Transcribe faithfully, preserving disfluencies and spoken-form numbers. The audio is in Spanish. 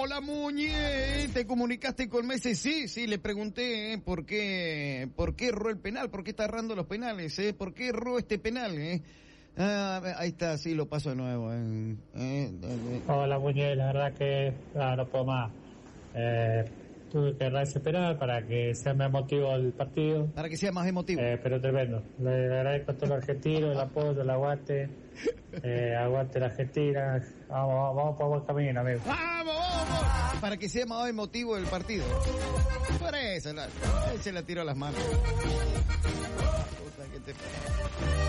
Hola, Muñe, ¿te comunicaste con Messi? Sí, sí, le pregunté eh, por qué, por qué erró el penal, por qué está errando los penales, eh, por qué erró este penal, eh. Ah, ahí está, sí, lo paso de nuevo. Eh, eh, eh. Hola, Muñe, la verdad que ah, no puedo más. Eh, tuve que desesperar para que sea más emotivo el partido. Para que sea más emotivo. Eh, pero tremendo. Le agradezco a todos los argentinos, el apoyo, el aguante. Eh, aguante la Argentina. Vamos, vamos, vamos por buen camino, amigo. ¡Vamos, vamos! Para que sea más emotivo el partido. Por eso, la, se la tiró a las manos. Puta, que te...